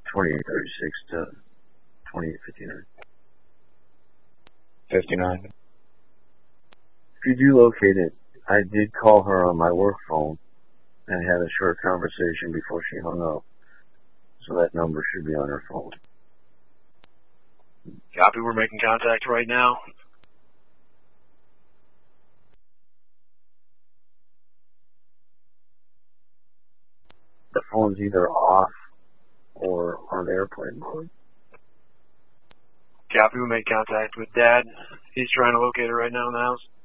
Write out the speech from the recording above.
2836 to 2859. 59. If you do locate it, I did call her on my work phone and had a short conversation before she hung up. So that number should be on her phone. Copy, we're making contact right now. The phone's either off or on airplane mode. Copy, we made contact with Dad. He's trying to locate her right now in the house.